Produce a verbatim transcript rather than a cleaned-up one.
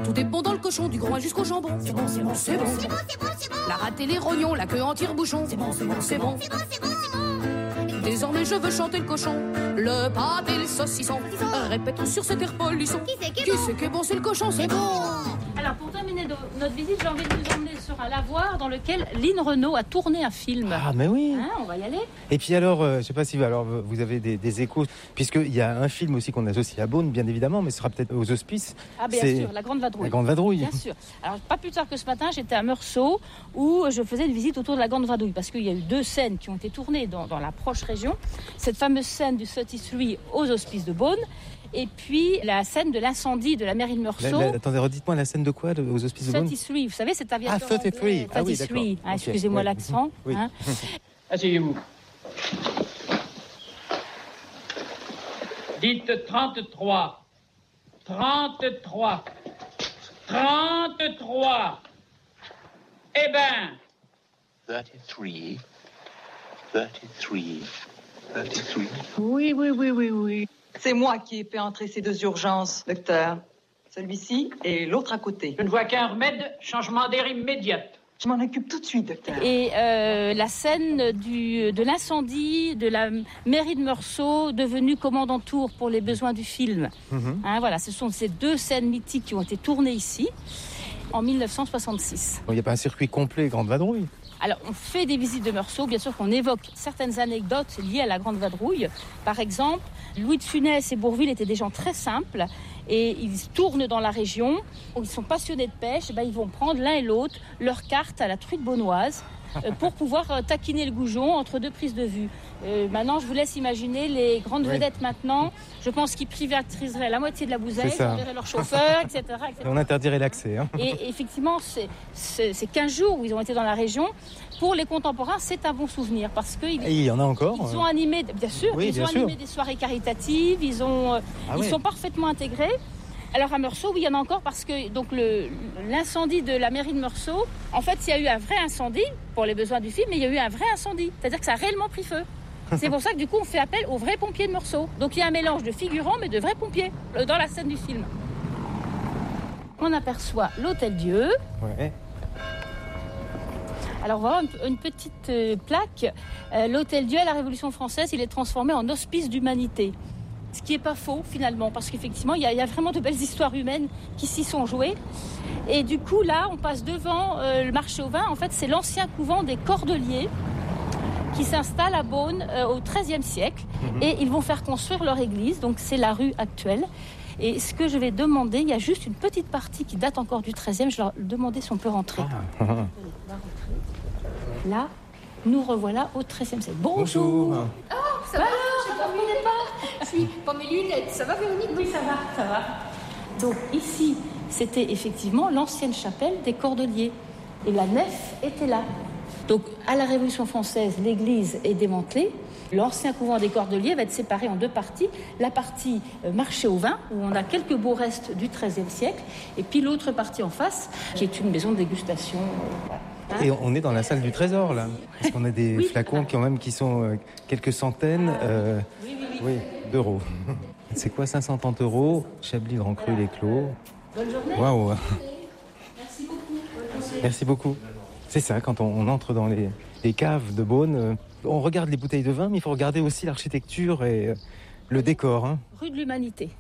Tout est bon dans le cochon, du groin jusqu'au jambon. C'est bon, c'est bon, c'est bon. C'est bon, c'est bon, c'est bon. La rate et les rognons, la queue en tire-bouchon. C'est bon, c'est bon, c'est bon. C'est bon, c'est bon, c'est bon. Désormais je veux chanter le cochon, le pâté, le saucisson. Répétons sur cet air polisson. Qui c'est qui est Qui bon? c'est qui est bon, c'est le cochon, c'est bon. Alors pour terminer de- notre visite, j'ai envie de nous emmener sur un lavoir dans lequel Lynn Renault a tourné un film. Ah, mais oui. Hein, on va y aller. Et puis alors, euh, je sais pas si alors, vous avez des, des échos, puisqu'il y a un film aussi qu'on associe à Beaune, bien évidemment, mais ce sera peut-être aux Hospices. Ah bien C'est sûr, la Grande Vadrouille. La Grande Vadrouille. Bien sûr. Alors pas plus tard que ce matin, j'étais à Meursault où je faisais une visite autour de la Grande Vadrouille parce qu'il y a eu deux scènes qui ont été tournées dans, dans la proche région. Cette fameuse scène du trente-trois aux Hospices de Beaune et puis la scène de l'incendie de la mairie de La- Meursault. la- attendez, redites-moi la scène de quoi de- aux Hospices de Beaune? trente-trois, vous savez, cet aviateur Ah, trente-trois. anglais, Ah oui, trente-trois, d'accord. hein, Ok, excusez-moi ouais. l'accent. Oui. hein. Asseyez-vous. Dites trente-trois. trente-trois. trente-trois. Eh ben, thirty-three, thirty-three, thirty-three. Oui, oui, oui, oui, oui. C'est moi qui ai fait entrer ces deux urgences, docteur. Celui-ci et l'autre à côté. je ne vois qu'un remède, changement d'air immédiat. Je m'en occupe tout de suite, docteur. Et euh, la scène du, de l'incendie de la mairie de Meursault, devenue commandantour pour les besoins du film. Mhm. Hein, voilà, ce sont ces deux scènes mythiques qui ont été tournées ici en mille neuf cent soixante-six. Il n'y a pas un circuit complet Grande Vadrouille. Alors, on fait des visites de Meursault, bien sûr qu'on évoque certaines anecdotes liées à la Grande Vadrouille. Par exemple, Louis de Funès et Bourvil étaient des gens très simples et ils tournent dans la région, où ils sont passionnés de pêche, et ben, ils vont prendre l'un et l'autre leur carte à la truite beaunoise euh, pour pouvoir euh, taquiner le goujon entre deux prises de vue. Euh, maintenant, je vous laisse imaginer les grandes Oui. vedettes maintenant. Je pense qu'ils privatiseraient la moitié de la bouseille, C'est ça. ils enverraient leur chauffeur, et cetera, et cetera. On interdirait l'accès. Hein. Et effectivement, c'est, c'est, ces quinze jours où ils ont été dans la région, pour les contemporains, c'est un bon souvenir parce qu'ils Et il y en a encore. ils ont animé, bien sûr, Oui, ils bien ont sûr. animé des soirées caritatives, ils, ont, euh, Ah ils oui. sont parfaitement intégrés. Alors à Meursault, oui, il y en a encore parce que donc le, l'incendie de la mairie de Meursault, en fait, il y a eu un vrai incendie pour les besoins du film, mais il y a eu un vrai incendie, c'est-à-dire que ça a réellement pris feu. C'est pour ça que du coup, on fait appel aux vrais pompiers de Meursault. Donc il y a un mélange de figurants, mais de vrais pompiers euh, dans la scène du film. On aperçoit l'Hôtel Dieu. Ouais. Alors voilà une, une petite euh, plaque. Euh, L'Hôtel Dieu à la Révolution française, il est transformé en hospice d'humanité. Ce qui n'est pas faux finalement, parce qu'effectivement, il y, a- il y a vraiment de belles histoires humaines qui s'y sont jouées. Et du coup, là, on passe devant euh, le marché au vin. En fait, c'est l'ancien couvent des Cordeliers qui s'installe à Beaune euh, au treizième siècle. Mhm. Et ils vont faire construire leur église, donc c'est la rue actuelle. Et ce que je vais demander, il y a juste une petite partie qui date encore du treizième. Je leur demandais si on peut rentrer. Ah. Là, nous revoilà au treizième siècle. Bonjour. Bonjour. Ça va, je ne m'ennuyais pas. Je suis pas mes lunettes. Ça va, Véronique? Oui, ça va, ça va. Donc ici, c'était effectivement l'ancienne chapelle des Cordeliers. Et la nef était là. Donc à la Révolution française, l'église est démantelée. L'ancien couvent des Cordeliers va être séparé en deux parties. La partie euh, marché au vin, où on a quelques beaux restes du treizième siècle. Et puis l'autre partie en face, qui est une maison de dégustation. euh, voilà. Hein? Et on est dans la salle du trésor là, parce qu'on a des Oui. flacons quand même qui sont euh, quelques centaines euh, Oui, oui, oui. oui, d'euros. C'est quoi cinq cent trente euros? Chablis Grand Cru Les Clos. Bonne journée. Waouh. Merci beaucoup. Merci beaucoup. C'est ça, quand on, on entre dans les, les caves de Beaune, euh, on regarde les bouteilles de vin, mais il faut regarder aussi l'architecture et euh, le décor. Hein. Rue de l'Humanité.